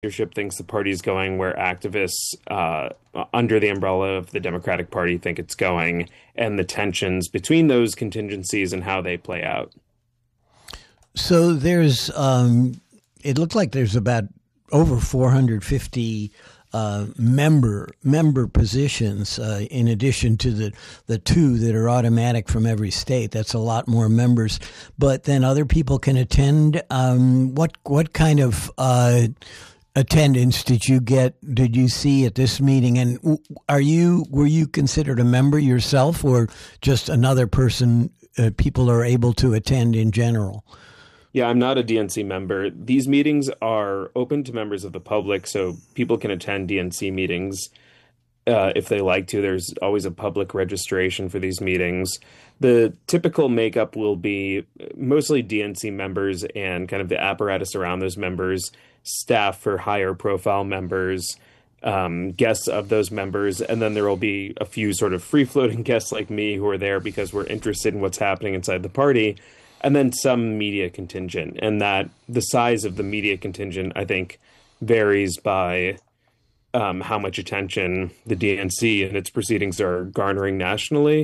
leadership thinks the party is going, where activists under the umbrella of the Democratic Party think it's going, and the tensions between those contingencies and how they play out. So there's, it looked like there's about over 450 member positions in addition to the two that are automatic from every state. That's a lot more members. But then other people can attend. What kind of attendance did you see at this meeting? And were you considered a member yourself, or just another person people are able to attend in general? Yeah, I'm not a DNC member. These meetings are open to members of the public, so people can attend DNC meetings if they like to. There's always a public registration for these meetings. The typical makeup will be mostly DNC members and kind of the apparatus around those members, staff for higher profile members, guests of those members, and then there will be a few sort of free-floating guests like me who are there because we're interested in what's happening inside the party. And then some media contingent, and that the size of the media contingent, I think, varies by how much attention the DNC and its proceedings are garnering nationally.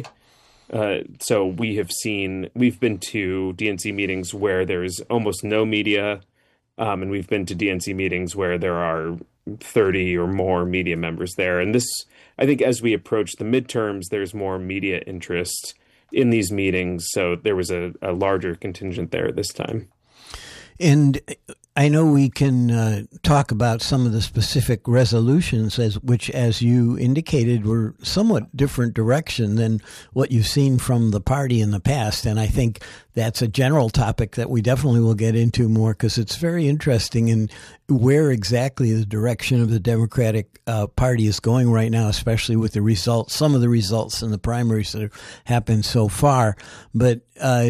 So we've been to DNC meetings where there's almost no media, and we've been to DNC meetings where there are 30 or more media members there. And this, I think, as we approach the midterms, there's more media interest in these meetings, so there was a larger contingent there this time. And I know we can talk about some of the specific resolutions, which, as you indicated, were somewhat different direction than what you've seen from the party in the past. And I think that's a general topic that we definitely will get into more, because it's very interesting in where exactly the direction of the Democratic Party is going right now, especially with the results, some of the results in the primaries that have happened so far. But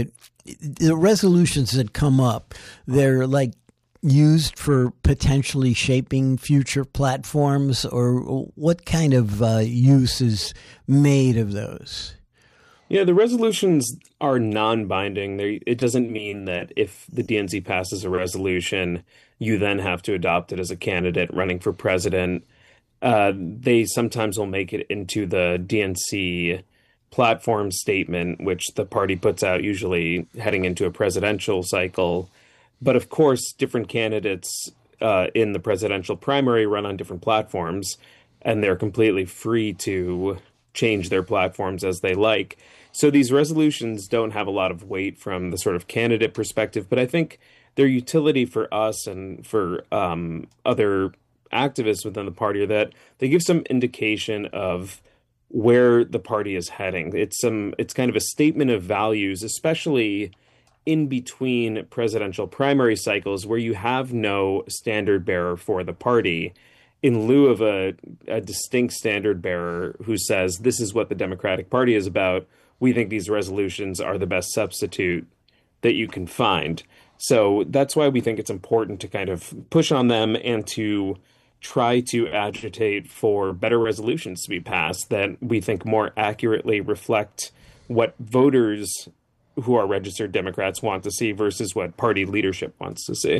the resolutions that come up, they're like used for potentially shaping future platforms, or what kind of use is made of those? Yeah, the resolutions are non-binding. It doesn't mean that if the DNC passes a resolution, you then have to adopt it as a candidate running for president. They sometimes will make it into the DNC platform statement, which the party puts out usually heading into a presidential cycle. But of course, different candidates in the presidential primary run on different platforms, and they're completely free to change their platforms as they like. So these resolutions don't have a lot of weight from the sort of candidate perspective, but I think their utility for us and for other activists within the party are that they give some indication of where the party is heading. It's kind of a statement of values, especially in between presidential primary cycles where you have no standard bearer for the party, in lieu of a distinct standard bearer who says, this is what the Democratic Party is about. We think these resolutions are the best substitute that you can find. So that's why we think it's important to kind of push on them and to try to agitate for better resolutions to be passed that we think more accurately reflect what voters who are registered Democrats want to see versus what party leadership wants to see.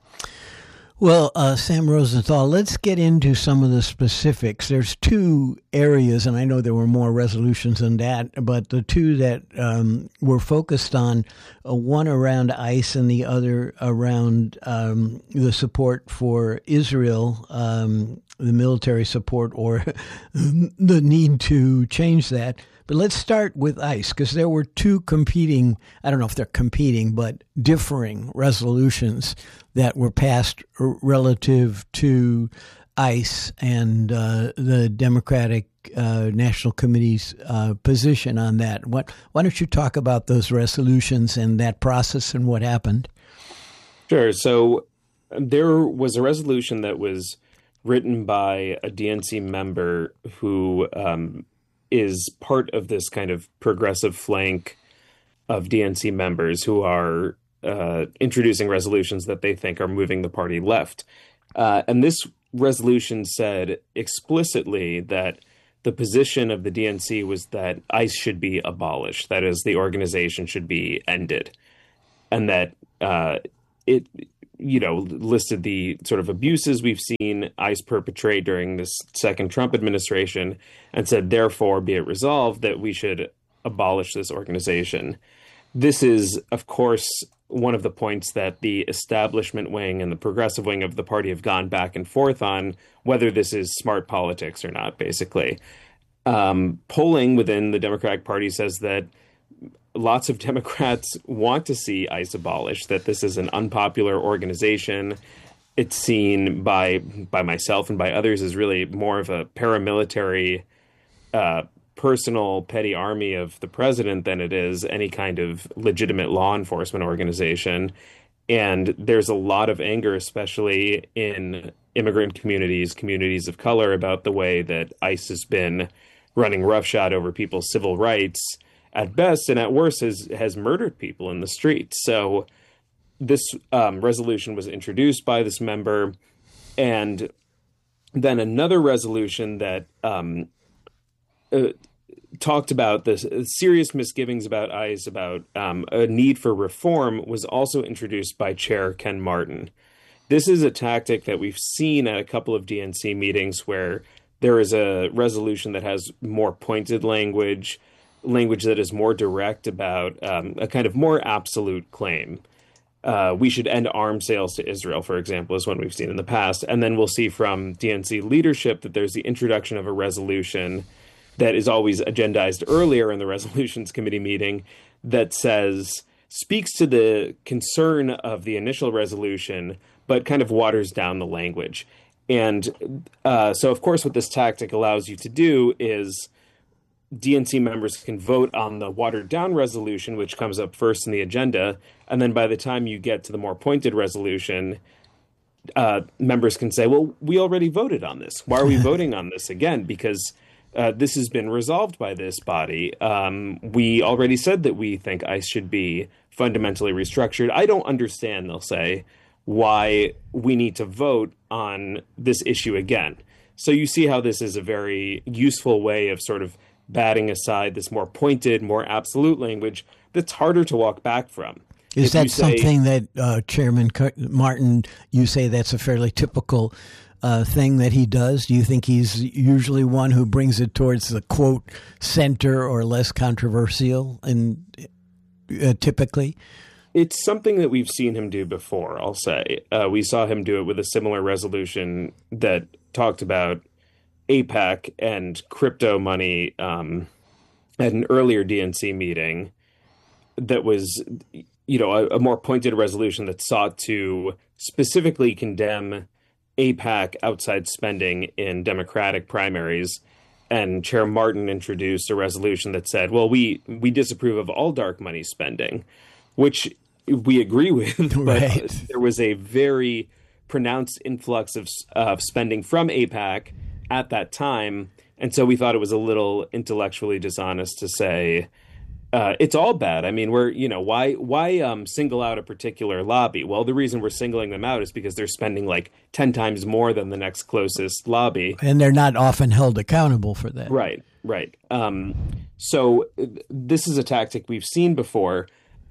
Well, Sam Rosenthal, let's get into some of the specifics. There's two areas, and I know there were more resolutions than that, but the two that were focused on, one around ICE and the other around the support for Israel, the military support, or the need to change that. But let's start with ICE, because there were two competing, I don't know if they're competing, but differing resolutions that were passed relative to ICE and the Democratic National Committee's position on that. Why don't you talk about those resolutions and that process and what happened? Sure. So there was a resolution that was written by a DNC member who is part of this kind of progressive flank of DNC members who are introducing resolutions that they think are moving the party left. And this resolution said explicitly that the position of the DNC was that ICE should be abolished, that is, the organization should be ended, and that listed the sort of abuses we've seen ICE perpetrate during this second Trump administration and said, therefore, be it resolved that we should abolish this organization. This is, of course, one of the points that the establishment wing and the progressive wing of the party have gone back and forth on, whether this is smart politics or not, basically. Polling within the Democratic Party says that lots of Democrats want to see ICE abolished, that this is an unpopular organization. It's seen by myself and by others as really more of a paramilitary, personal petty army of the president than it is any kind of legitimate law enforcement organization. And there's a lot of anger, especially in immigrant communities of color, about the way that ICE has been running roughshod over people's civil rights at best, and at worst has murdered people in the streets. So this resolution was introduced by this member, and then another resolution that talked about the serious misgivings about ICE, about a need for reform, was also introduced by Chair Ken Martin. This is a tactic that we've seen at a couple of DNC meetings where there is a resolution that has more pointed language that is more direct about a kind of more absolute claim. We should end arms sales to Israel, for example, is one we've seen in the past. And then we'll see from DNC leadership that there's the introduction of a resolution that is always agendized earlier in the resolutions committee meeting that speaks to the concern of the initial resolution, but kind of waters down the language. And so, of course, what this tactic allows you to do is DNC members can vote on the watered down resolution, which comes up first in the agenda. And then by the time you get to the more pointed resolution, members can say, well, we already voted on this. Why are we voting on this again? Because this has been resolved by this body. We already said that we think ICE should be fundamentally restructured. I don't understand, they'll say, why we need to vote on this issue again. So you see how this is a very useful way of sort of batting aside this more pointed, more absolute language that's harder to walk back from. Is that something that Chairman Martin, you say that's a fairly typical thing that he does? Do you think he's usually one who brings it towards the, quote, center or less controversial and typically? It's something that we've seen him do before, I'll say. We saw him do it with a similar resolution that talked about AIPAC and crypto money at an earlier DNC meeting that was, a more pointed resolution that sought to specifically condemn AIPAC outside spending in Democratic primaries. And Chair Martin introduced a resolution that said, well, we disapprove of all dark money spending, which we agree with, right. But there was a very pronounced influx of spending from AIPAC at that time. And so we thought it was a little intellectually dishonest to say it's all bad. I mean, why single out a particular lobby? Well, the reason we're singling them out is because they're spending like 10 times more than the next closest lobby. And they're not often held accountable for that. Right. So this is a tactic we've seen before.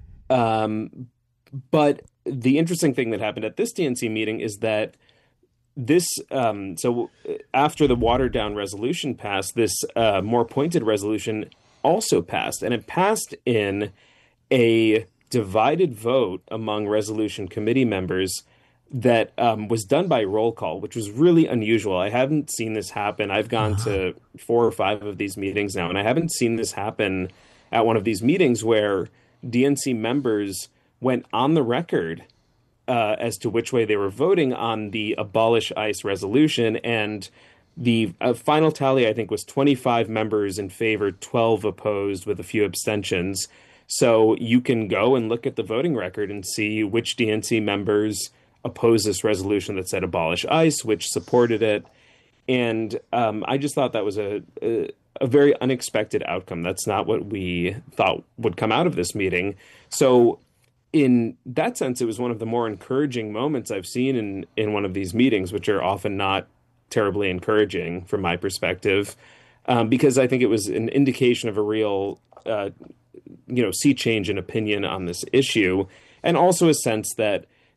But the interesting thing that happened at this DNC meeting is that this, so after the watered down resolution passed, this more pointed resolution also passed, and it passed in a divided vote among resolution committee members that was done by roll call, which was really unusual. I haven't seen this happen. I've gone to 4 or 5 of these meetings now, and I haven't seen this happen at one of these meetings where DNC members went on the record as to which way they were voting on the abolish ICE resolution. And the final tally, I think, was 25 members in favor, 12 opposed, with a few abstentions. So you can go and look at the voting record and see which DNC members opposed this resolution that said abolish ICE, which supported it. And I just thought that was a very unexpected outcome. That's not what we thought would come out of this meeting. So in that sense, it was one of the more encouraging moments I've seen in one of these meetings, which are often not terribly encouraging from my perspective, because I think it was an indication of a real, sea change in opinion on this issue, and also a sense that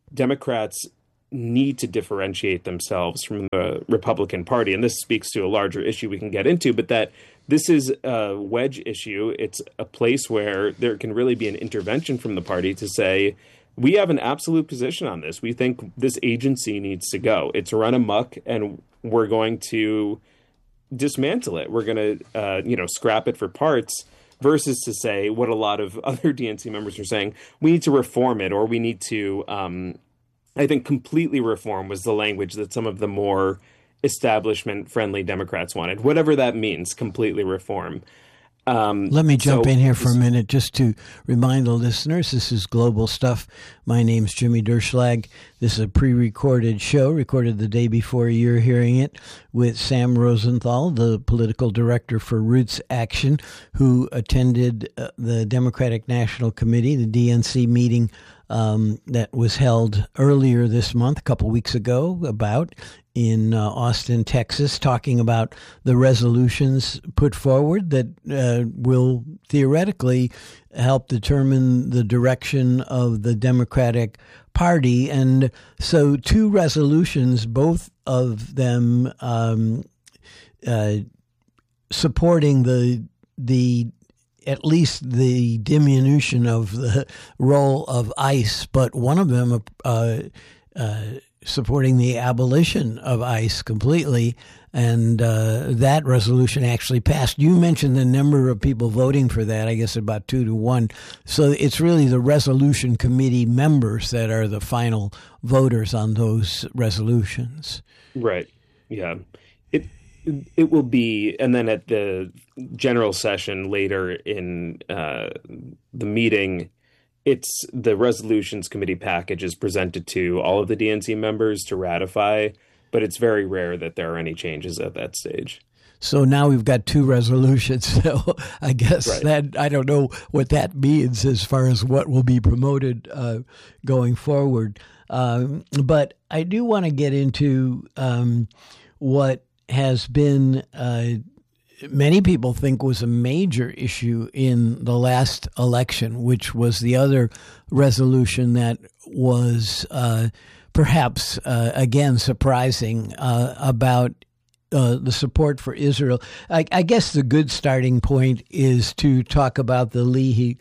Democrats need to differentiate themselves from the Republican Party. And this speaks to a larger issue we can get into, but that this is a wedge issue. It's a place where there can really be an intervention from the party to say, we have an absolute position on this. We think this agency needs to go. It's run amok, and we're going to dismantle it. We're going to, scrap it for parts, versus to say what a lot of other DNC members are saying, we need to reform it, or we need to, I think completely reform was the language that some of the more establishment-friendly Democrats wanted. Whatever that means, completely reform. Let me jump in here for a minute just to remind the listeners, this is Global Stuff. My name's Jimmy Derschlag. This is a pre-recorded show, recorded the day before you're hearing it, with Sam Rosenthal, the political director for Roots Action, who attended the Democratic National Committee, the DNC meeting that was held earlier this month, a couple weeks ago, in Austin, Texas, talking about the resolutions put forward that will theoretically help determine the direction of the Democratic Party. And so 2 resolutions, both of them supporting the at least the diminution of the role of ICE, but one of them supporting the abolition of ICE completely, and that resolution actually passed. You mentioned the number of people voting for that, I guess about 2-1. So it's really the resolution committee members that are the final voters on those resolutions. Right. Yeah. It will be, and then at the general session later in the meeting, it's the resolutions committee package is presented to all of the DNC members to ratify, but it's very rare that there are any changes at that stage. So now we've got 2 resolutions. So I guess that I don't know what that means as far as what will be promoted going forward. But I do want to get into what has been many people think was a major issue in the last election, which was the other resolution that was perhaps, again, surprising about the support for Israel. I guess the good starting point is to talk about the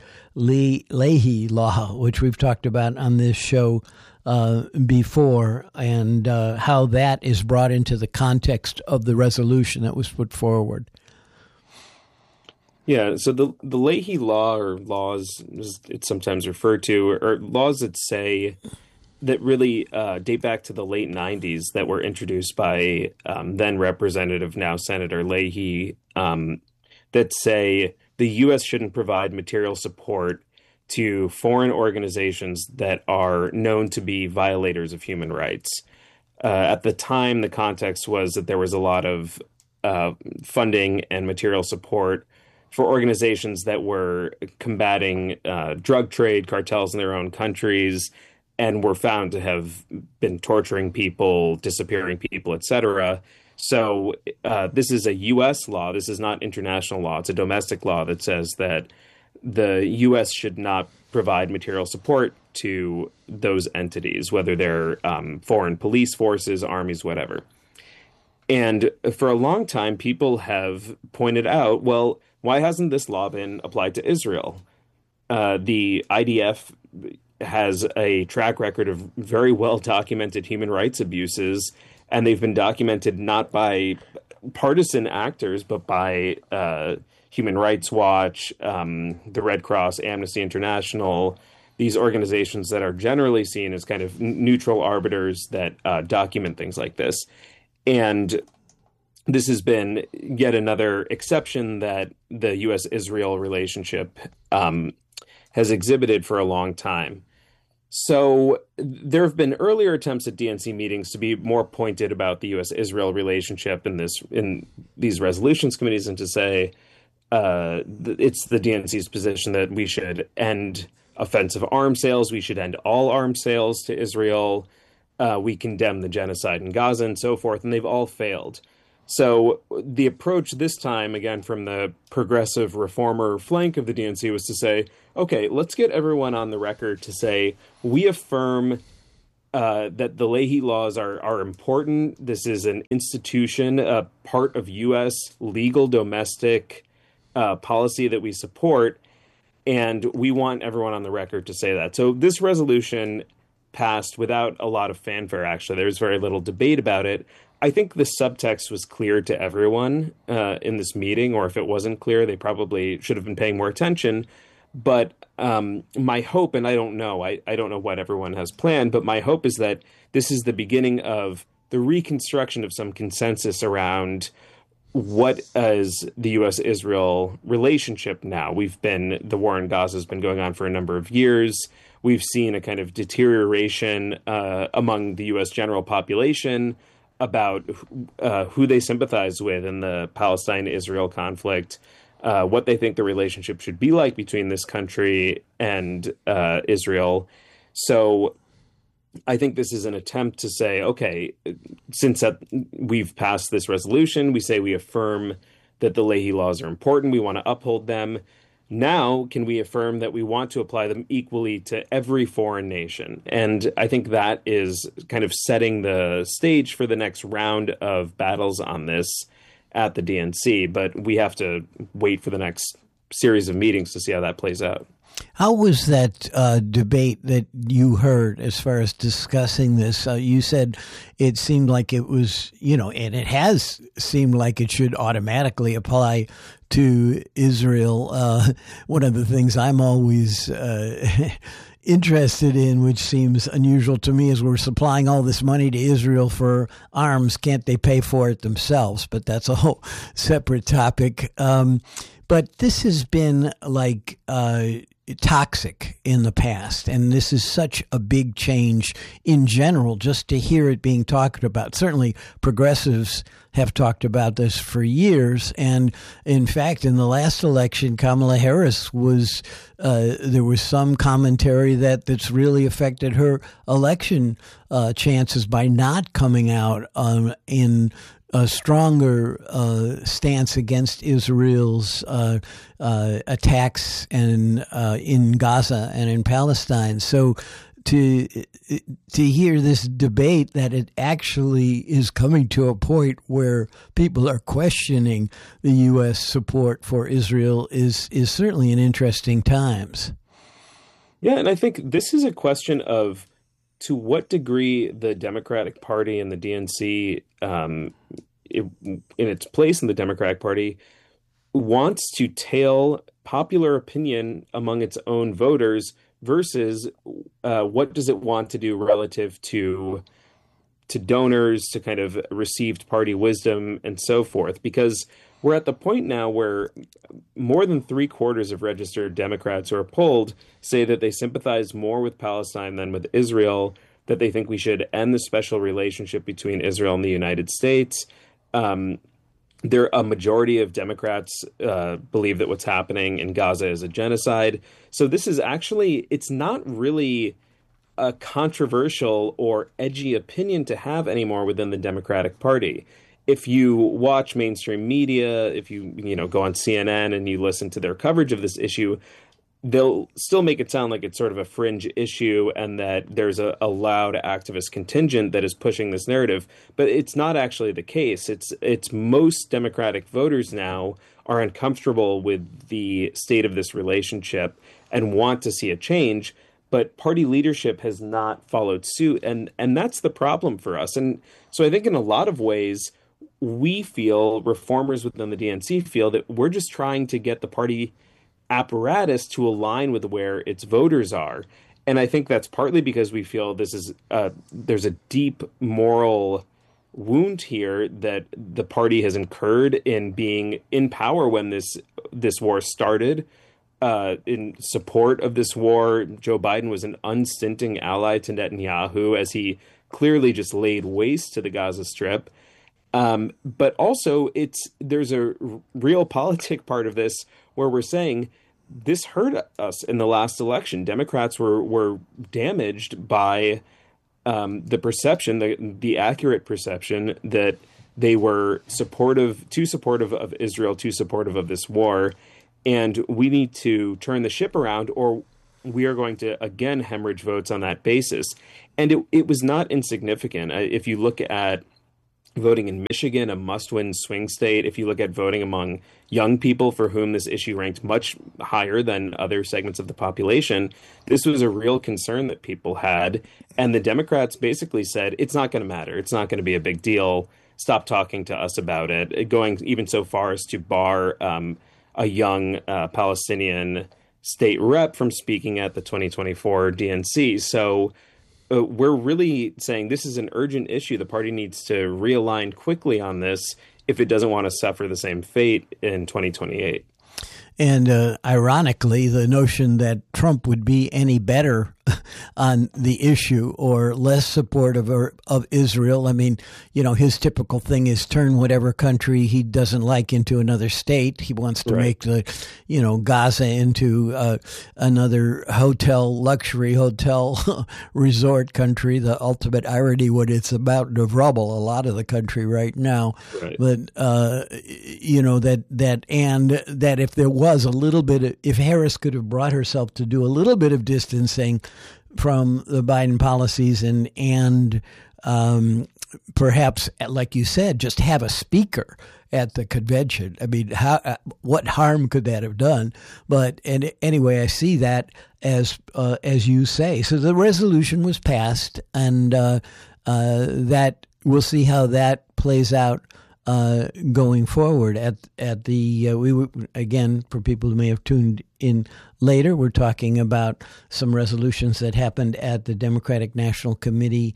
Leahy Law, which we've talked about on this show before, and how that is brought into the context of the resolution that was put forward. Yeah, so the Leahy Law, or laws, as it's sometimes referred to, are laws that say that really date back to the late 90s that were introduced by then Representative, now Senator Leahy, that say the U.S. shouldn't provide material support to foreign organizations that are known to be violators of human rights. At the time, the context was that there was a lot of funding and material support for organizations that were combating drug trade cartels in their own countries and were found to have been torturing people, disappearing people, etc. So this is a U.S. law. This is not international law. It's a domestic law that says that the U.S. should not provide material support to those entities, whether they're foreign police forces, armies, whatever. And for a long time, people have pointed out, well, why hasn't this law been applied to Israel? The IDF has a track record of very well-documented human rights abuses, and they've been documented not by partisan actors, but by Human Rights Watch, the Red Cross, Amnesty International, these organizations that are generally seen as kind of neutral arbiters that document things like this. And this has been yet another exception that the U.S.-Israel relationship has exhibited for a long time. So there have been earlier attempts at DNC meetings to be more pointed about the U.S.-Israel relationship in these resolutions committees, and to say it's the DNC's position that we should end offensive arms sales, we should end all arms sales to Israel, we condemn the genocide in Gaza, and so forth, and they've all failed. So the approach this time, again, from the progressive reformer flank of the DNC, was to say, okay, let's get everyone on the record to say we affirm that the Leahy laws are important. This is an institution, a part of U.S. legal domestic policy that we support, and we want everyone on the record to say that. So this resolution passed without a lot of fanfare, actually. There was very little debate about it. I think the subtext was clear to everyone in this meeting, or if it wasn't clear, they probably should have been paying more attention. But my hope, and I don't know what everyone has planned, but my hope is that this is the beginning of the reconstruction of some consensus around what is the U.S.-Israel relationship now. The war in Gaza has been going on for a number of years. We've seen a kind of deterioration among the U.S. general population about who they sympathize with in the Palestine-Israel conflict, what they think the relationship should be like between this country and Israel. So I think this is an attempt to say, okay, since we've passed this resolution, we say we affirm that the Leahy laws are important. We want to uphold them. Now, can we affirm that we want to apply them equally to every foreign nation? And I think that is kind of setting the stage for the next round of battles on this at the DNC. But we have to wait for the next series of meetings to see how that plays out. How was that debate that you heard as far as discussing this? You said it seemed like it was, and it has seemed like it should automatically apply to Israel. One of the things I'm always interested in, which seems unusual to me, is we're supplying all this money to Israel for arms. Can't they pay for it themselves? But that's a whole separate topic. But this has been like toxic in the past, and this is such a big change in general, just to hear it being talked about. Certainly progressives have talked about this for years, and in fact, in the last election, Kamala Harris was, there was some commentary that's really affected her election chances by not coming out in a stronger stance against Israel's attacks in Gaza and in Palestine. So to hear this debate that it actually is coming to a point where people are questioning the U.S. support for Israel is certainly an interesting times. Yeah, and I think this is a question of to what degree the Democratic Party and the DNC, in its place in the Democratic Party, wants to tail popular opinion among its own voters versus what does it want to do relative to donors, to kind of received party wisdom and so forth. Because we're at the point now where more than 3/4 of registered Democrats who are polled say that they sympathize more with Palestine than with Israel, that they think we should end the special relationship between Israel and the United States. A majority of Democrats believe that what's happening in Gaza is a genocide. So this is actually, it's not really a controversial or edgy opinion to have anymore within the Democratic Party. If you watch mainstream media, if you go on CNN and you listen to their coverage of this issue, they'll still make it sound like it's sort of a fringe issue and that there's a loud activist contingent that is pushing this narrative. But it's not actually the case. It's most Democratic voters now are uncomfortable with the state of this relationship and want to see a change. But party leadership has not followed suit. And that's the problem for us. And so I think in a lot of ways, we feel, reformers within the DNC feel, that we're just trying to get the party apparatus to align with where its voters are. And I think that's partly because we feel there's a deep moral wound here that the party has incurred in being in power when this war started. In support of this war, Joe Biden was an unstinting ally to Netanyahu as he clearly just laid waste to the Gaza Strip. But also, there's a realpolitik part of this where we're saying this hurt us in the last election. Democrats were damaged by the perception, the accurate perception that they were too supportive of Israel, too supportive of this war, and we need to turn the ship around, or we are going to again hemorrhage votes on that basis. And it was not insignificant. If you look at voting in Michigan, a must-win swing state, if you look at voting among young people for whom this issue ranked much higher than other segments of the population, this was a real concern that people had. And the Democrats basically said, it's not going to matter. It's not going to be a big deal. Stop talking to us about it, going even so far as to bar a young Palestinian state rep from speaking at the 2024 DNC. So we're really saying this is an urgent issue. The party needs to realign quickly on this if it doesn't want to suffer the same fate in 2028. And ironically, the notion that Trump would be any better on the issue or less supportive of Israel. I mean, you know, his typical thing is turn whatever country he doesn't like into another state. He wants to make Gaza into another luxury hotel resort country. The ultimate irony when it's about to rubble a lot of the country right now. Right. But, that if there was a little bit if Harris could have brought herself to do a little bit of distancing from the Biden policies and perhaps, like you said, just have a speaker at the convention. I mean, what harm could that have done? But anyway, I see that as you say. So the resolution was passed, and that we'll see how that plays out going forward. Again, for people who may have tuned in later, we're talking about some resolutions that happened at the Democratic National Committee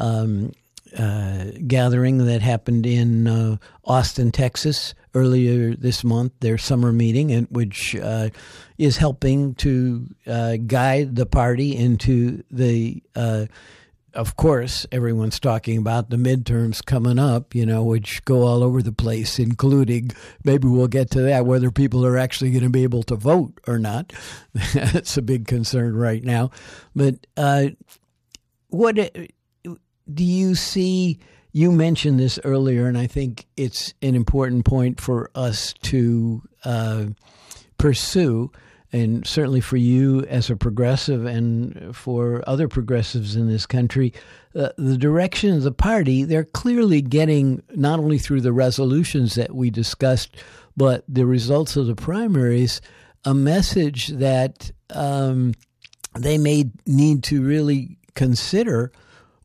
gathering that happened in Austin, Texas, earlier this month, their summer meeting, which is helping to guide the party into the of course, everyone's talking about the midterms coming up, which go all over the place, including, maybe we'll get to that, whether people are actually going to be able to vote or not. That's a big concern right now. But what do you see? You mentioned this earlier, and I think it's an important point for us to pursue. And certainly for you as a progressive and for other progressives in this country, the direction of the party, they're clearly getting, not only through the resolutions that we discussed, but the results of the primaries, a message that they may need to really consider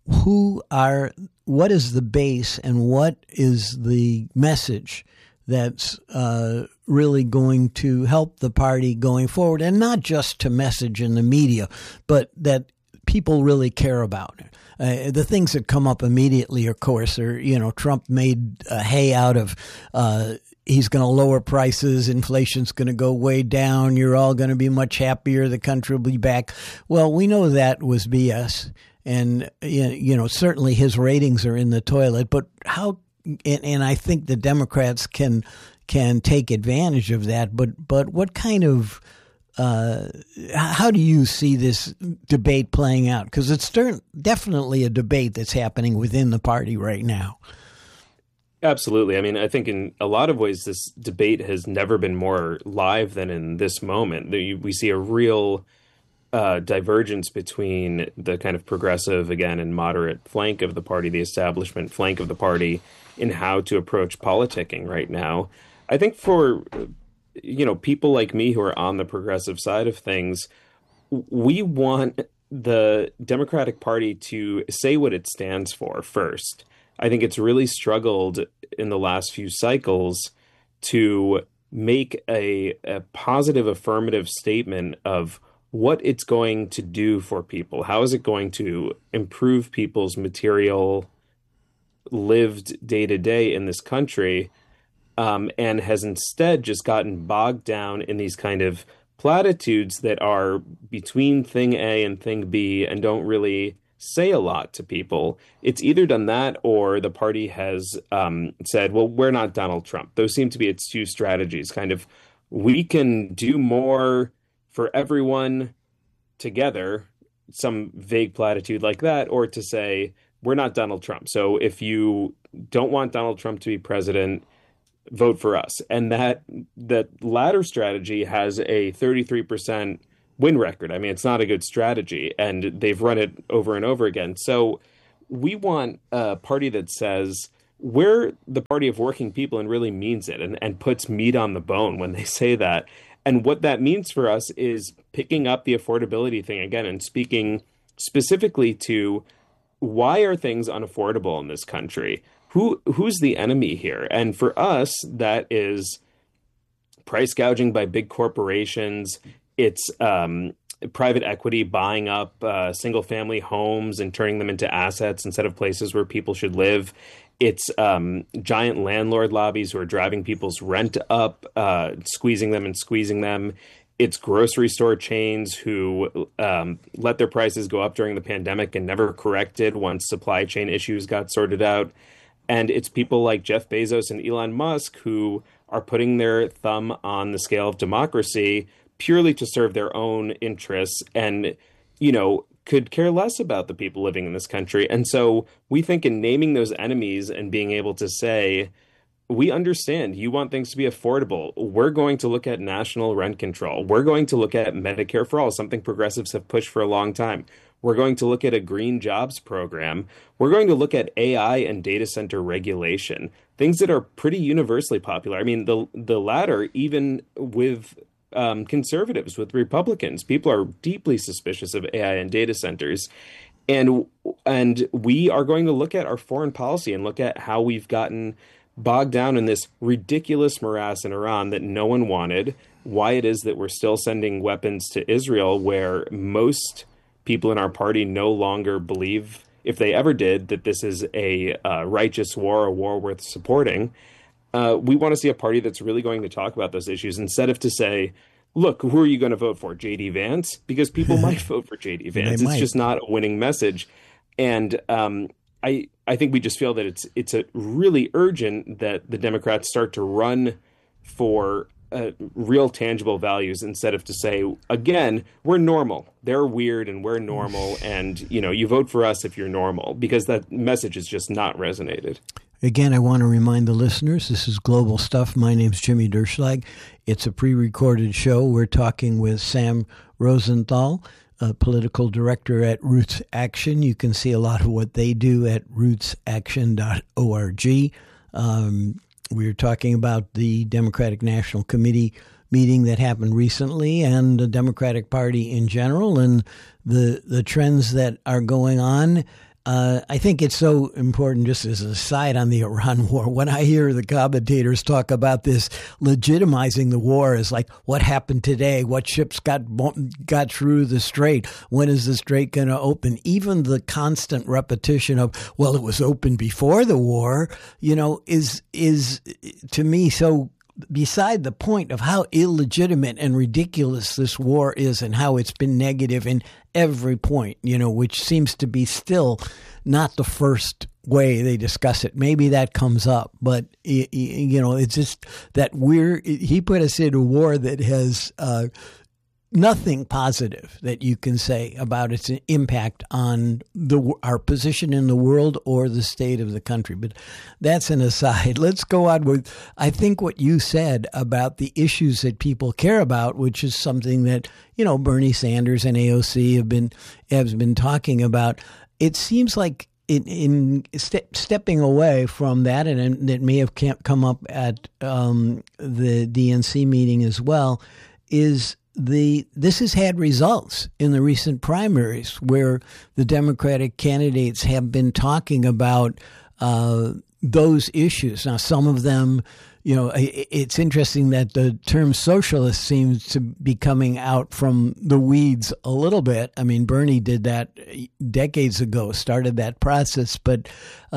what is the base and what is the message that's really going to help the party going forward, and not just to message in the media, but that people really care about. The things that come up immediately, of course, are, Trump made hay out of he's going to lower prices, inflation's going to go way down, you're all going to be much happier, the country will be back. Well, we know that was BS, and certainly his ratings are in the toilet, but how? And I think the Democrats can take advantage of that. But what kind of how do you see this debate playing out? Because it's definitely a debate that's happening within the party right now. Absolutely. I mean, I think in a lot of ways, this debate has never been more live than in this moment. We see a real divergence between the kind of progressive, again, and moderate flank of the party, the establishment flank of the party, in how to approach politicking right now. I think for, people like me who are on the progressive side of things, we want the Democratic Party to say what it stands for first. I think it's really struggled in the last few cycles to make a positive affirmative statement of what it's going to do for people. How is it going to improve people's material lived day to day in this country, and has instead just gotten bogged down in these kind of platitudes that are between thing A and thing B and don't really say a lot to people. It's either done that or the party has said, well, we're not Donald Trump. Those seem to be its two strategies, kind of, we can do more for everyone together, some vague platitude like that, or to say, we're not Donald Trump. So if you don't want Donald Trump to be president, vote for us. And that latter strategy has a 33% win record. I mean, it's not a good strategy, and they've run it over and over again. So we want a party that says we're the party of working people and really means it, and puts meat on the bone when they say that. And what that means for us is picking up the affordability thing again and speaking specifically to why are things unaffordable in this country? Who's the enemy here? And for us, that is price gouging by big corporations. It's private equity buying up single family homes and turning them into assets instead of places where people should live. It's giant landlord lobbies who are driving people's rent up, squeezing them. It's grocery store chains who let their prices go up during the pandemic and never corrected once supply chain issues got sorted out. And it's people like Jeff Bezos and Elon Musk who are putting their thumb on the scale of democracy purely to serve their own interests and, could care less about the people living in this country. And so we think in naming those enemies and being able to say, we understand you want things to be affordable. We're going to look at national rent control. We're going to look at Medicare for all, something progressives have pushed for a long time. We're going to look at a green jobs program. We're going to look at AI and data center regulation, things that are pretty universally popular. I mean, the latter, even with conservatives, with Republicans, people are deeply suspicious of AI and data centers. And we are going to look at our foreign policy and look at how we've gotten bogged down in this ridiculous morass in Iran that no one wanted, why it is that we're still sending weapons to Israel, where most people in our party no longer believe, if they ever did, that this is a righteous war, a war worth supporting. We want to see a party that's really going to talk about those issues instead of to say, look, who are you going to vote for? J.D. Vance? Because people might vote for J.D. Vance. It's just not a winning message. And I think we just feel that it's a really urgent that the Democrats start to run for real tangible values instead of to say, again, we're normal. They're weird and we're normal. And, you vote for us if you're normal, because that message has just not resonated. Again, I want to remind the listeners, this is Global Stuff. My name's Jimmy Derschlag. It's a pre-recorded show. We're talking with Sam Rosenthal, a political director at Roots Action. You can see a lot of what they do at rootsaction.org. We're talking about the Democratic National Committee meeting that happened recently and the Democratic Party in general and the trends that are going on. I think it's so important, just as an aside on the Iran war, when I hear the commentators talk about this legitimizing the war as like, what happened today? What ships got through the strait? When is the strait going to open? Even the constant repetition of, well, it was open before the war, is to me so beside the point of how illegitimate and ridiculous this war is and how it's been negative in every point, which seems to be still not the first way they discuss it. Maybe that comes up, but, it's just that he put us in a war that has nothing positive that you can say about its impact on our position in the world or the state of the country. But that's an aside. Let's go on with, I think, what you said about the issues that people care about, which is something that, Bernie Sanders and AOC have been talking about. It seems like in stepping away from that, and it may have come up at the DNC meeting as well, is this has had results in the recent primaries where the Democratic candidates have been talking about those issues. Now, some of them, it's interesting that the term socialist seems to be coming out from the weeds a little bit. I mean, Bernie did that decades ago, started that process, but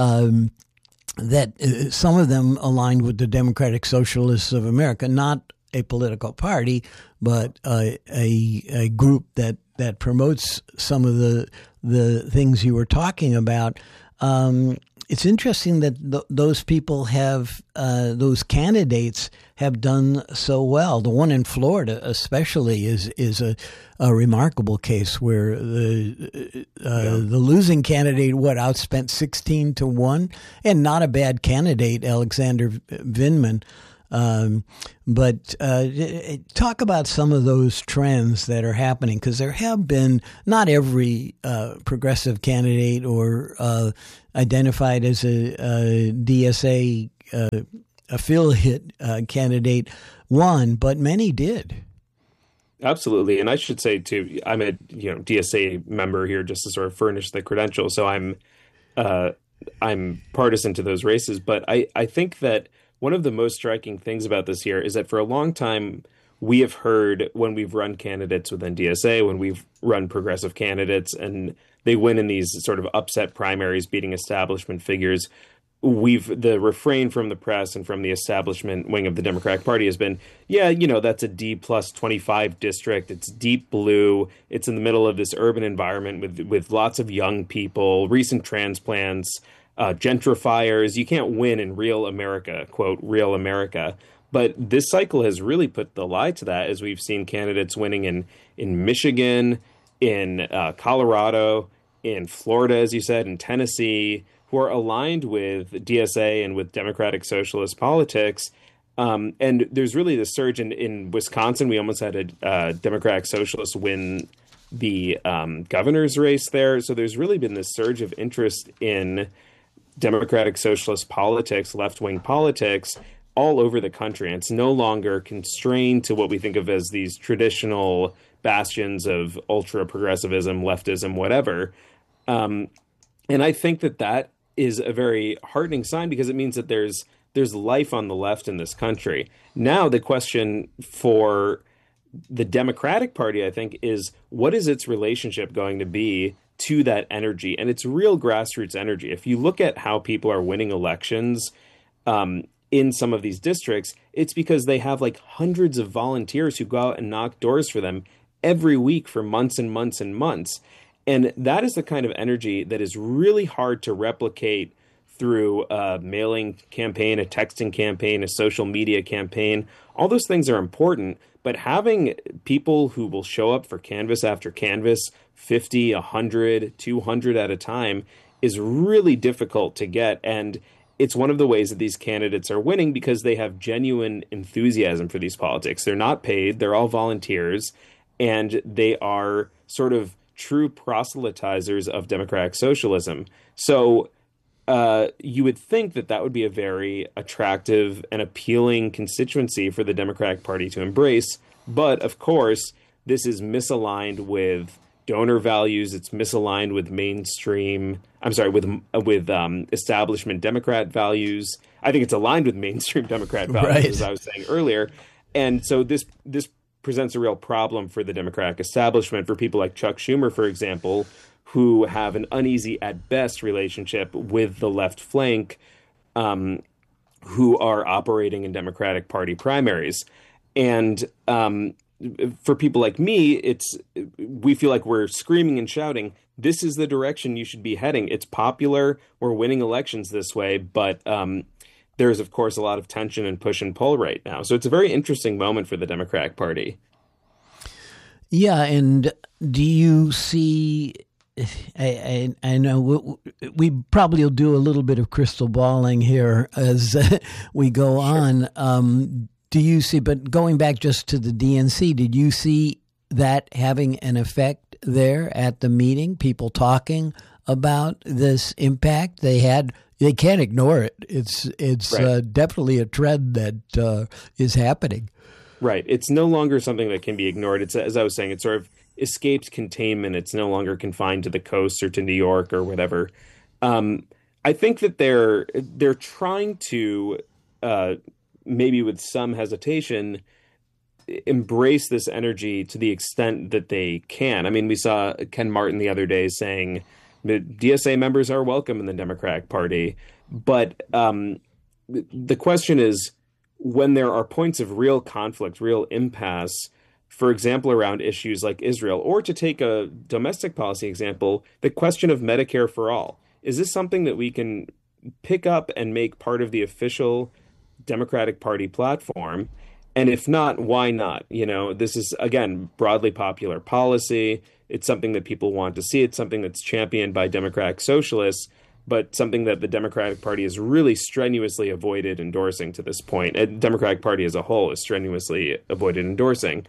that some of them aligned with the Democratic Socialists of America, not a political party, but a group that promotes some of the things you were talking about. It's interesting that those people those candidates have done so well. The one in Florida, especially, is a remarkable case where the losing candidate outspent 16-1, and not a bad candidate, Alexander Vindman. But talk about some of those trends that are happening, because there have been, not every progressive candidate or identified as a DSA affiliate candidate won, but many did. Absolutely. And I should say too, I'm a DSA member here just to sort of furnish the credentials. So I'm partisan to those races, but I think that one of the most striking things about this year is that for a long time, we have heard when we've run candidates within DSA, when we've run progressive candidates and they win in these sort of upset primaries, beating establishment figures, the refrain from the press and from the establishment wing of the Democratic Party has been, that's a D plus 25 district. It's deep blue. It's in the middle of this urban environment with lots of young people, recent transplants, gentrifiers. You can't win in real America, quote, real America. But this cycle has really put the lie to that, as we've seen candidates winning in Michigan, in Colorado, in Florida, as you said, in Tennessee, who are aligned with DSA and with Democratic Socialist politics. And there's really this surge in Wisconsin. We almost had a Democratic Socialist win the governor's race there. So there's really been this surge of interest in Democratic Socialist politics, left-wing politics, all over the country. And it's no longer constrained to what we think of as these traditional bastions of ultra-progressivism, leftism, whatever. And I think that is a very heartening sign, because it means that there's life on the left in this country. Now, the question for the Democratic Party, I think, is what is its relationship going to be to that energy? And it's real grassroots energy. If you look at how people are winning elections in some of these districts, it's because they have like hundreds of volunteers who go out and knock doors for them every week for months and months and months. And that is the kind of energy that is really hard to replicate through a mailing campaign, a texting campaign, a social media campaign. All those things are important, but having people who will show up for canvas after canvas, 50, 100, 200 at a time, is really difficult to get. And it's one of the ways that these candidates are winning, because they have genuine enthusiasm for these politics. They're not paid, they're all volunteers, and they are sort of true proselytizers of democratic socialism. So you would think that would be a very attractive and appealing constituency for the Democratic Party to embrace. But of course, this is misaligned with donor values. It's misaligned with with establishment Democrat values. I think it's aligned with mainstream Democrat values, right, as I was saying earlier. And so this presents a real problem for the Democratic establishment, for people like Chuck Schumer, for example, who have an uneasy at best relationship with the left flank, who are operating in Democratic Party primaries. And for people like me, we feel like we're screaming and shouting, this is the direction you should be heading. It's popular. We're winning elections this way. But there's, of course, a lot of tension and push and pull right now. So it's a very interesting moment for the Democratic Party. Yeah. And do you see, I know we probably will do a little bit of crystal balling here as we go on. Do you see, but going back just to the DNC, did you see that having an effect there at the meeting? People talking about this impact they had. They can't ignore it. It's right. Definitely a trend that is happening. Right. It's no longer something that can be ignored. It's, as I was saying, it sort of escaped containment. It's no longer confined to the coast or to New York or whatever. I think that they're trying to, maybe with some hesitation, embrace this energy to the extent that they can. I mean, we saw Ken Martin the other day saying DSA members are welcome in the Democratic Party. But the question is, when there are points of real conflict, real impasse, for example, around issues like Israel, or to take a domestic policy example, the question of Medicare for all. Is this something that we can pick up and make part of the official Democratic Party platform? And if not, why not? This is, again, broadly popular policy. It's something that people want to see. It's something that's championed by Democratic socialists. but something that the Democratic Party has really strenuously avoided endorsing to this point. The Democratic Party as a whole has strenuously avoided endorsing.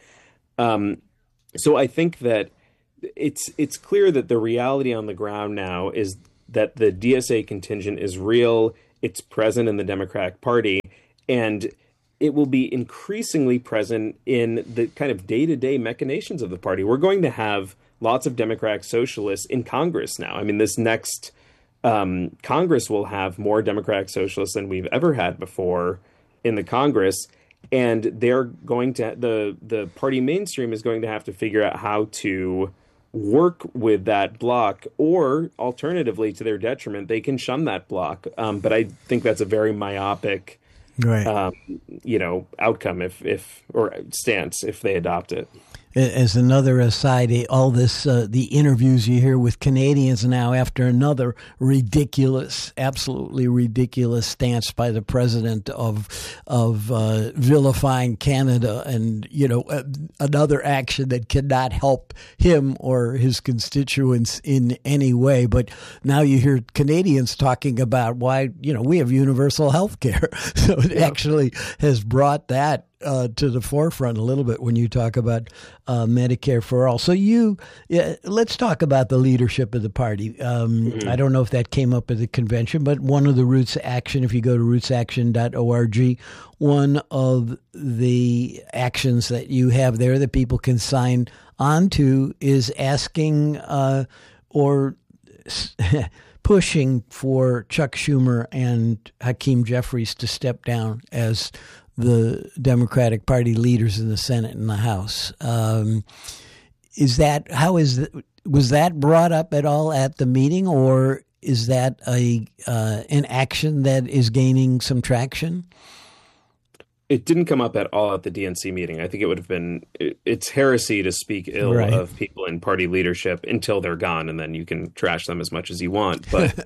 So I think that it's clear that the reality on the ground now is that the DSA contingent is real. It's present in the Democratic Party, and it will be increasingly present in the kind of day-to-day machinations of the party. We're going to have lots of Democratic socialists in Congress now. I mean, this next Congress will have more Democratic socialists than we've ever had before in the Congress. And they're going to, the party mainstream is going to have to figure out how to work with that bloc, or alternatively, to their detriment, they can shun that bloc. But I think that's a very myopic, right. Outcome or stance if they adopt it. As another aside, all this, the interviews you hear with Canadians now after another absolutely ridiculous stance by the president of vilifying Canada, and another action that cannot help him or his constituents in any way. But now you hear Canadians talking about why we have universal health care, so it actually has brought that to the forefront a little bit when you talk about Medicare for all. So let's talk about the leadership of the party. I don't know if that came up at the convention, but one of the Roots Action, if you go to rootsaction.org, one of the actions that you have there that people can sign on to is asking or pushing for Chuck Schumer and Hakeem Jeffries to step down as the Democratic Party leaders in the Senate and the House. Was that brought up at all at the meeting, or is that an action that is gaining some traction? It didn't come up at all at the DNC meeting. I think it would have been, it's heresy to speak ill of people in party leadership until they're gone, and then you can trash them as much as you want. But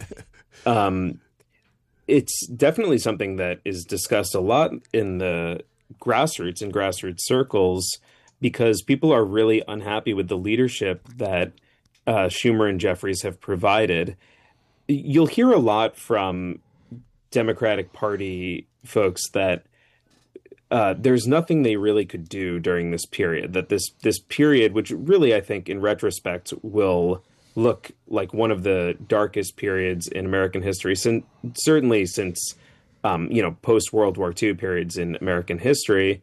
it's definitely something that is discussed a lot in the grassroots circles, because people are really unhappy with the leadership that Schumer and Jeffries have provided. You'll hear a lot from Democratic Party folks that there's nothing they really could do during this period, that this period, which really I think in retrospect will look like one of the darkest periods in American history, certainly since post World War II periods in American history,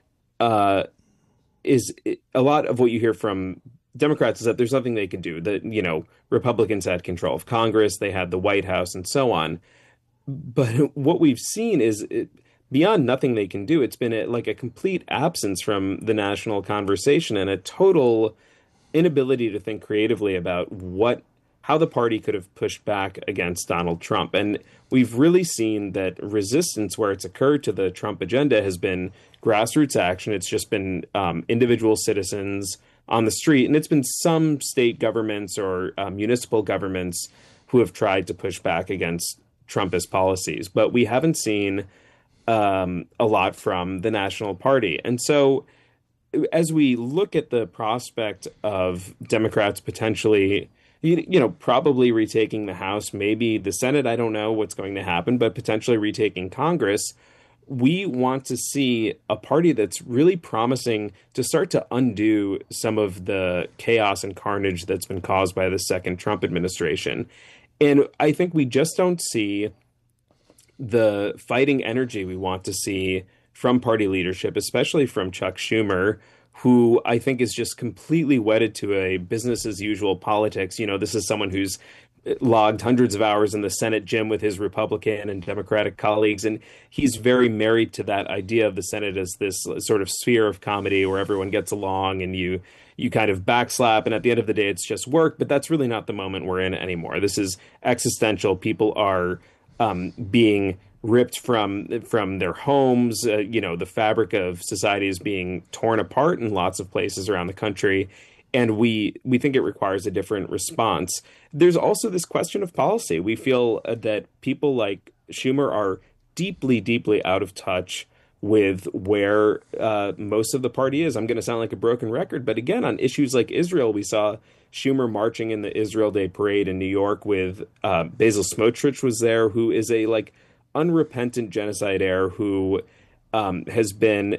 is a lot of what you hear from Democrats is that there's nothing they can do. That Republicans had control of Congress, they had the White House, and so on. But what we've seen is beyond nothing they can do. It's been a complete absence from the national conversation and a total inability to think creatively about how the party could have pushed back against Donald Trump. And we've really seen that resistance where it's occurred to the Trump agenda has been grassroots action. It's just been individual citizens on the street. And it's been some state governments or municipal governments who have tried to push back against Trumpist policies. But we haven't seen a lot from the national party. And so as we look at the prospect of Democrats potentially, probably retaking the House, maybe the Senate, I don't know what's going to happen, but potentially retaking Congress, we want to see a party that's really promising to start to undo some of the chaos and carnage that's been caused by the second Trump administration. And I think we just don't see the fighting energy we want to see from party leadership, especially from Chuck Schumer, who I think is just completely wedded to a business as usual politics. This is someone who's logged hundreds of hours in the Senate gym with his Republican and Democratic colleagues, and he's very married to that idea of the Senate as this sort of sphere of comedy where everyone gets along and you kind of backslap, and at the end of the day, it's just work. But that's really not the moment we're in anymore. This is existential. People are being ripped from their homes. The fabric of society is being torn apart in lots of places around the country. And we think it requires a different response. There's also this question of policy. We feel that people like Schumer are deeply, deeply out of touch with where most of the party is. I'm going to sound like a broken record, but again, on issues like Israel, we saw Schumer marching in the Israel Day parade in New York with Basil Smotrich was there, who is a unrepentant genocide heir who has been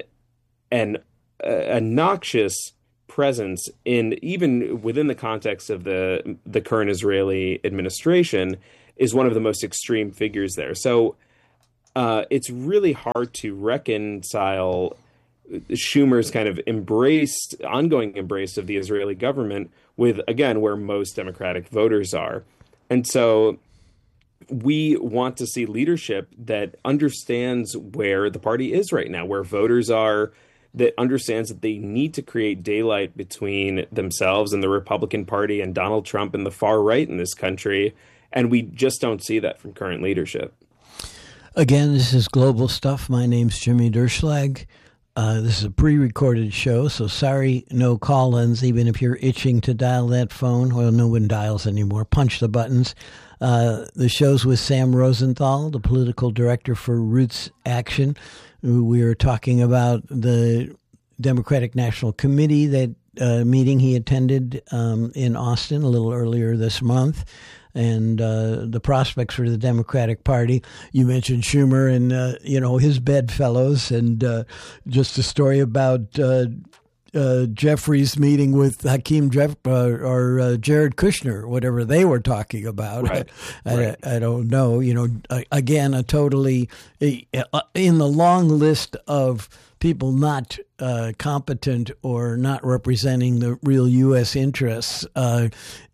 a noxious presence in even within the context of the current Israeli administration, is one of the most extreme figures there. So it's really hard to reconcile Schumer's kind of ongoing embrace of the Israeli government with, again, where most Democratic voters are. And so we want to see leadership that understands where the party is right now, where voters are, that understands that they need to create daylight between themselves and the Republican Party and Donald Trump and the far right in this country. And we just don't see that from current leadership. Again, this is Global Stuff. My name's Jimmy Derschlag. This is a pre-recorded show, so sorry, no call-ins. Even if you're itching to dial that phone, well, no one dials anymore. Punch the buttons. The show's with Sam Rosenthal, the political director for Roots Action. We were talking about the Democratic National Committee, that meeting he attended in Austin a little earlier this month, and the prospects for the Democratic Party. You mentioned Schumer and his bedfellows, and just a story about Jeffrey's meeting with Hakeem or Jared Kushner, whatever they were talking about. Right. I don't know. Again, a totally in the long list of people not competent or not representing the real U.S. interests under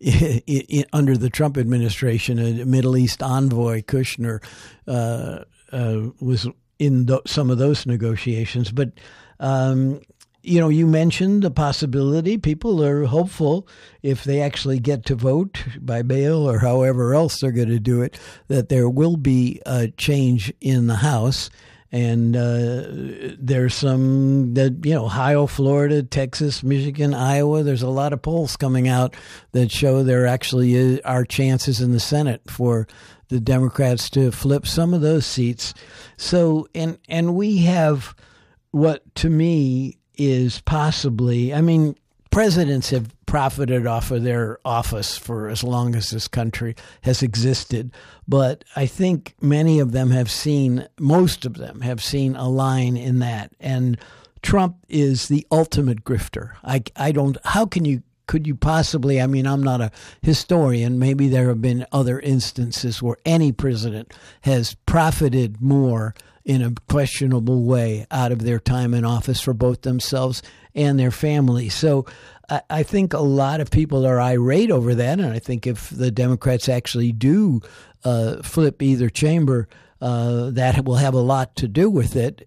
the Trump administration. A Middle East envoy, Kushner, was in some of those negotiations. But, you mentioned the possibility. People are hopeful, if they actually get to vote by mail or however else they're going to do it, that there will be a change in the House. And there's some that, Ohio, Florida, Texas, Michigan, Iowa, there's a lot of polls coming out that show there actually are chances in the Senate for the Democrats to flip some of those seats. So, and we have what to me is possibly, presidents have profited off of their office for as long as this country has existed. But I think most of them have seen a line in that. And Trump is the ultimate grifter. Could you possibly, I'm not a historian, maybe there have been other instances where any president has profited more in a questionable way out of their time in office for both themselves and their family. So I think a lot of people are irate over that, and I think if the Democrats actually do flip either chamber, that will have a lot to do with it.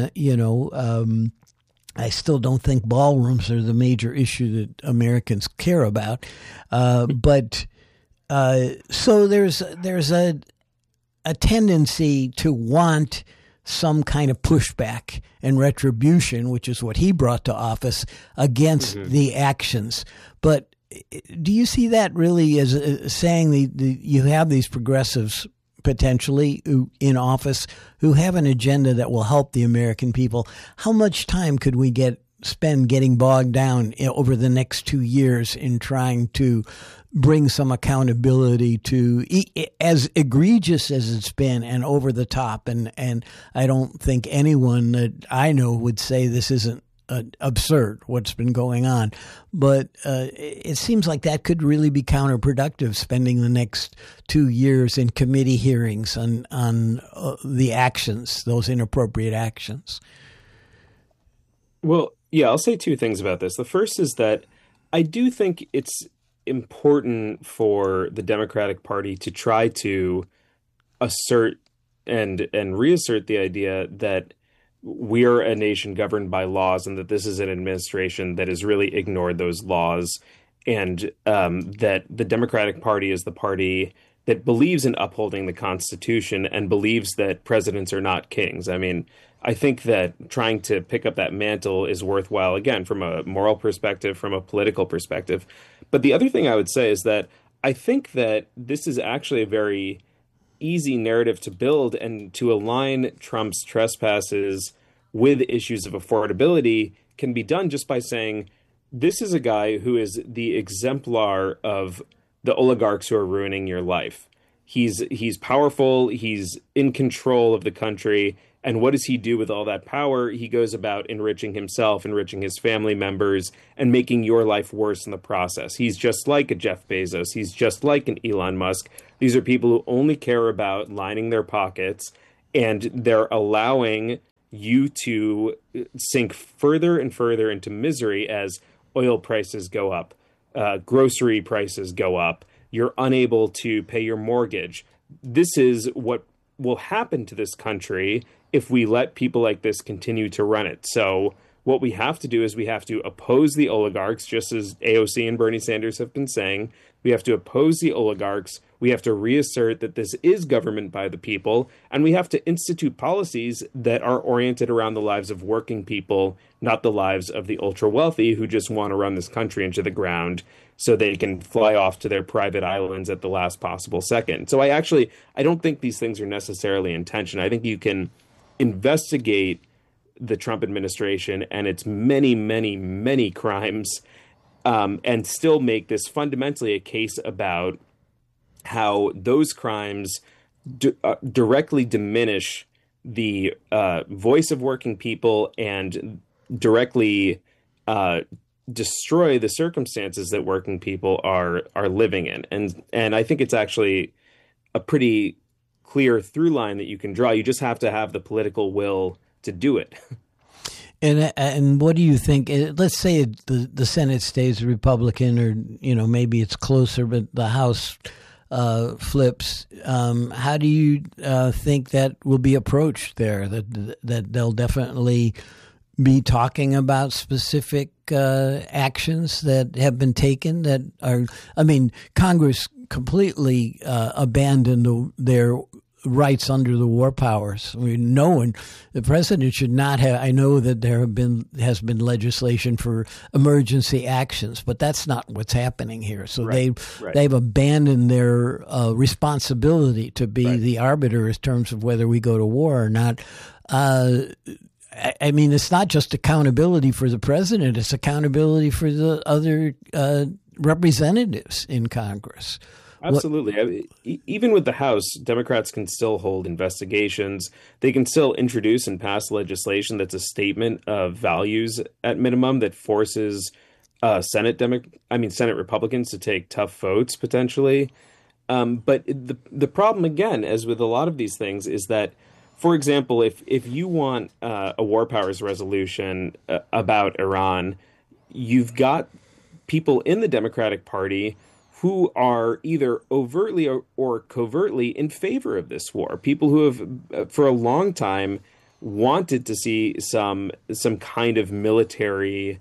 I still don't think ballrooms are the major issue that Americans care about, but so there's a tendency to want some kind of pushback and retribution, which is what he brought to office, against the actions. But do you see that really as saying you have these progressives potentially in office who have an agenda that will help the American people? How much time could we spend getting bogged down over the next 2 years in trying to bring some accountability to, as egregious as it's been and over the top? And I don't think anyone that I know would say this isn't absurd, what's been going on. But it seems like that could really be counterproductive, spending the next 2 years in committee hearings on the actions, those inappropriate actions. Well, yeah, I'll say two things about this. The first is that I do think it's important for the Democratic Party to try to assert and reassert the idea that we are a nation governed by laws and that this is an administration that has really ignored those laws, and that the Democratic Party is the party that believes in upholding the Constitution and believes that presidents are not kings. I think that trying to pick up that mantle is worthwhile, again, from a moral perspective, from a political perspective. But the other thing I would say is that I think that this is actually a very easy narrative to build and to align Trump's trespasses with issues of affordability can be done just by saying, this is a guy who is the exemplar of the oligarchs who are ruining your life. He's powerful, he's in control of the country, and what does he do with all that power? He goes about enriching himself, enriching his family members, and making your life worse in the process. He's just like a Jeff Bezos. He's just like an Elon Musk. These are people who only care about lining their pockets, and they're allowing you to sink further and further into misery as oil prices go up, grocery prices go up, you're unable to pay your mortgage. This is what will happen to this country if we let people like this continue to run it. So what we have to do is we have to oppose the oligarchs, just as AOC and Bernie Sanders have been saying. We have to oppose the oligarchs. We have to reassert that this is government by the people, and we have to institute policies that are oriented around the lives of working people, not the lives of the ultra-wealthy who just want to run this country into the ground so they can fly off to their private islands at the last possible second. So I don't think these things are necessarily in tension. I think you can investigate the Trump administration and its many, many, many crimes and still make this fundamentally a case about how those crimes directly diminish the voice of working people and directly destroy the circumstances that working people are living in. And I think it's actually a pretty clear through line that you can draw. You just have to have the political will to do it. And what do you think? Let's say the Senate stays Republican, or maybe it's closer, but the House flips. How do you think that will be approached there? That they'll definitely be talking about specific actions that have been taken that are. I mean, Congress completely abandoned their rights under the war powers. I mean, the president should not have. I know that there has been legislation for emergency actions, but that's not what's happening here. So they've abandoned their responsibility to be the arbiter in terms of whether we go to war or not. I mean, it's not just accountability for the president; it's accountability for the other representatives in Congress. Absolutely. Even with the House, Democrats can still hold investigations. They can still introduce and pass legislation that's a statement of values at minimum that forces Senate Republicans to take tough votes potentially. But the problem, again, as with a lot of these things, is that, for example, if you want a war powers resolution about Iran, you've got people in the Democratic Party who are either overtly or covertly in favor of this war. People who have, for a long time, wanted to see some kind of military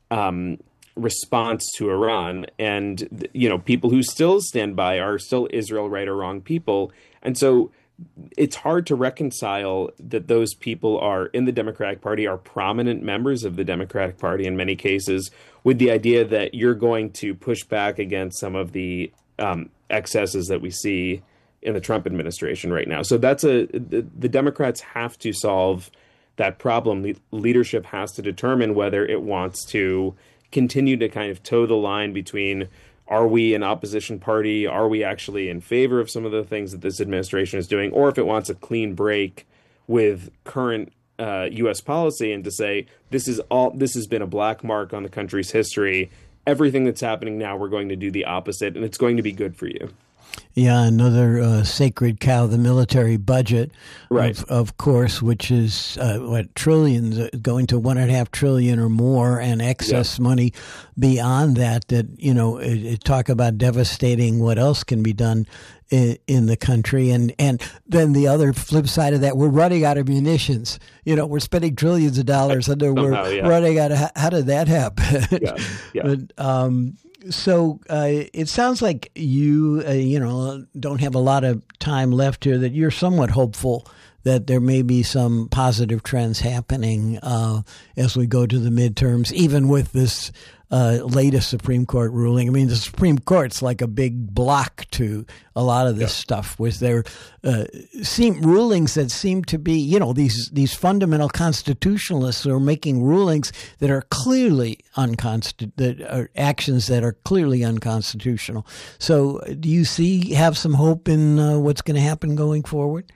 response to Iran. And, people who still stand by are still Israel right or wrong people. And so it's hard to reconcile that those people are in the Democratic Party, are prominent members of the Democratic Party in many cases, with the idea that you're going to push back against some of the excesses that we see in the Trump administration right now. So the Democrats have to solve that problem. Leadership has to determine whether it wants to continue to kind of toe the line between, are we an opposition party? Are we actually in favor of some of the things that this administration is doing? Or if it wants a clean break with current U.S. policy and to say, this has been a black mark on the country's history. Everything that's happening now, we're going to do the opposite, and it's going to be good for you. Yeah, another sacred cow, the military budget, right? Of course, which is trillions, going to $1.5 trillion or more, and excess money beyond that. That talk about devastating what else can be done in the country, and then the other flip side of that, we're running out of munitions. We're spending trillions of dollars, and we're running out of. How did that happen? But, so it sounds like you, don't have a lot of time left here, that you're somewhat hopeful that there may be some positive trends happening as we go to the midterms, even with this latest Supreme Court ruling. I mean, the Supreme Court's like a big block to a lot of this stuff. Was there rulings that seem to be, these fundamental constitutionalists are making rulings that are clearly actions that are clearly unconstitutional. So, do you have some hope in what's going to happen going forward?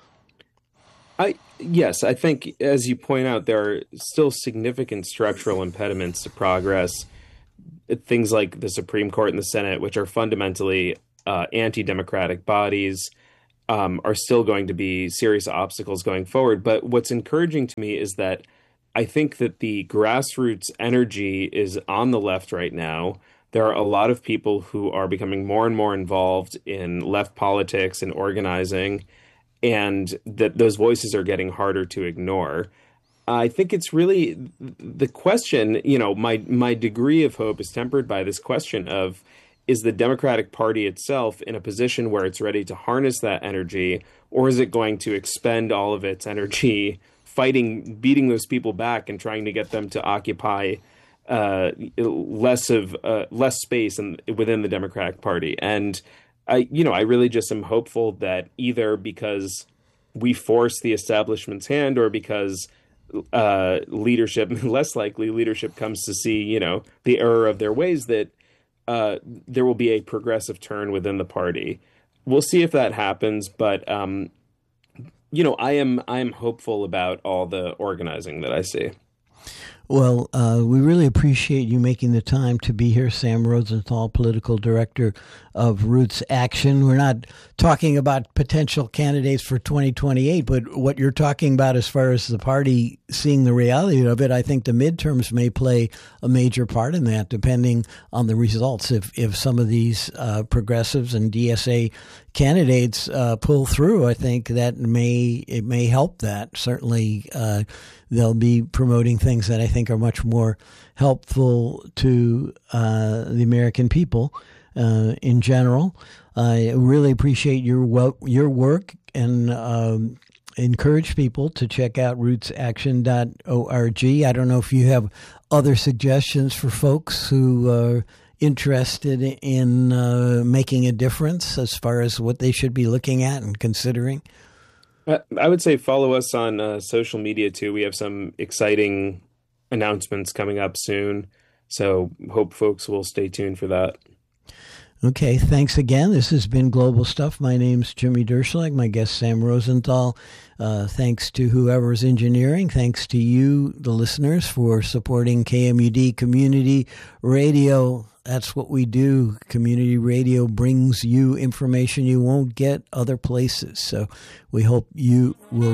Yes, I think, as you point out, there are still significant structural impediments to progress. Things like the Supreme Court and the Senate, which are fundamentally anti-democratic bodies, are still going to be serious obstacles going forward. But what's encouraging to me is that I think that the grassroots energy is on the left right now. There are a lot of people who are becoming more and more involved in left politics and organizing, and that those voices are getting harder to ignore. I think it's really the question, my degree of hope is tempered by this question of, is the Democratic Party itself in a position where it's ready to harness that energy, or is it going to expend all of its energy beating those people back and trying to get them to occupy less space within the Democratic Party? And I really just am hopeful that either because we force the establishment's hand or because less likely leadership comes to see, the error of their ways, that there will be a progressive turn within the party. We'll see if that happens, but I am hopeful about all the organizing that I see. Well, we really appreciate you making the time to be here, Sam Rosenthal, Political Director of Roots Action. We're not talking about potential candidates for 2028, but what you're talking about as far as the party seeing the reality of it, I think the midterms may play a major part in that, depending on the results. If some of these progressives and DSA candidates pull through, I think that it may help that. Certainly, they'll be promoting things that I think are much more helpful to the American people in general. I really appreciate your work and encourage people to check out rootsaction.org. I don't know if you have other suggestions for folks who are interested in making a difference as far as what they should be looking at and considering. I would say follow us on social media, too. We have some exciting announcements coming up soon, so hope folks will stay tuned for that. Okay, thanks again. This has been Global Stuff. My name's Jimmy Derschlag, my guest Sam Rosenthal. Thanks to whoever's engineering. Thanks to you, the listeners, for supporting KMUD Community Radio. That's what we do. Community radio brings you information you won't get other places. So we hope you will